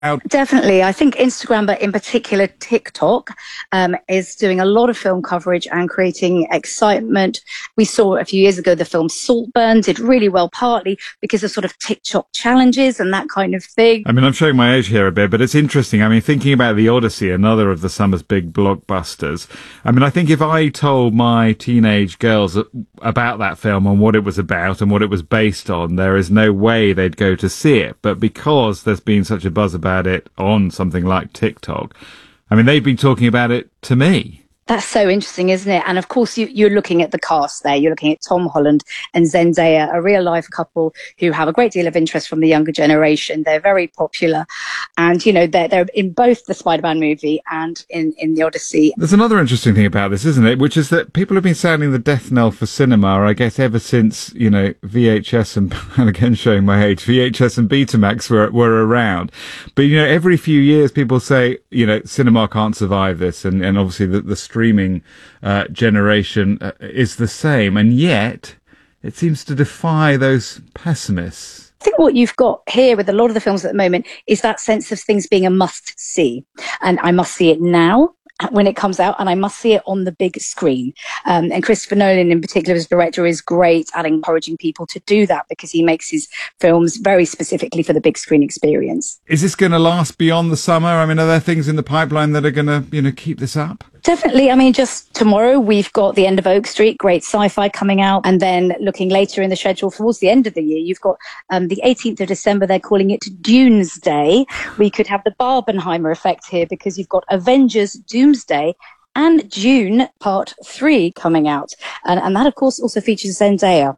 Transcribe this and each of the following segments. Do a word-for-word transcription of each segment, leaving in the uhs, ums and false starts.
Definitely. I think Instagram, but in particular TikTok, um, is doing a lot of film coverage and creating excitement. We saw a few years ago the film Saltburn did really well, partly because of sort of TikTok challenges and that kind of thing. I mean, I'm showing my age here a bit, but it's interesting. I mean, thinking about The Odyssey, another of the summer's big blockbusters. I mean, I think if I told my teenage girls about that film and what it was about and what it was based on, there is no way they'd go to see it. But because there's been such a buzz about it on something like TikTok, I mean, they've been talking about it to me. That's so interesting, isn't it? And of course, you, you're looking at the cast there. You're looking at Tom Holland and Zendaya, a real life couple who have a great deal of interest from the younger generation. They're very popular. And, you know, they're, they're in both the Spider-Man movie and in, in The Odyssey. There's another interesting thing about this, isn't it? Which is that people have been sounding the death knell for cinema, I guess, ever since, you know, V H S and, and again, showing my age, V H S and Betamax were, were around. But, you know, every few years people say, you know, cinema can't survive this. And, and obviously the, the streaming uh, generation uh, is the same, and yet it seems to defy those pessimists. I think what you've got here with a lot of the films at the moment is that sense of things being a must see, and I must see it now when it comes out, and I must see it on the big screen. Um, and Christopher Nolan in particular as director is great at encouraging people to do that because he makes his films very specifically for the big screen experience. Is this going to last beyond the summer? I mean, are there things in the pipeline that are going to, you know, keep this up? Definitely. I mean, just tomorrow we've got The End of Oak Street, great sci-fi coming out. And then looking later in the schedule towards the end of the year, you've got um, the eighteenth of December, they're calling it Doomsday. We could have the Barbenheimer effect here because you've got Avengers Doomsday and Dune Part three coming out. And, and that, of course, also features Zendaya.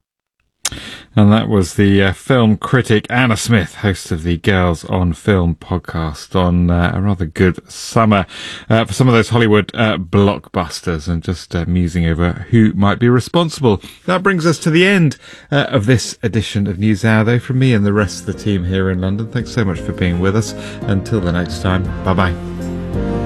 And that was the uh, film critic Anna Smith, host of the Girls on Film podcast, on uh, a rather good summer uh, for some of those Hollywood uh, blockbusters, and just uh, musing over who might be responsible. That brings us to the end uh, of this edition of NewsHour, though, from me and the rest of the team here in London. Thanks so much for being with us. Until the next time, bye-bye.